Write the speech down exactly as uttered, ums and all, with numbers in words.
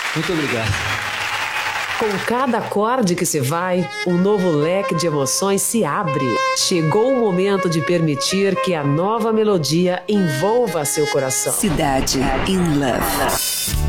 Muito obrigado. Com cada acorde que se vai, um novo leque de emoções se abre. Chegou o momento de permitir que a nova melodia envolva seu coração. Cidade in Love.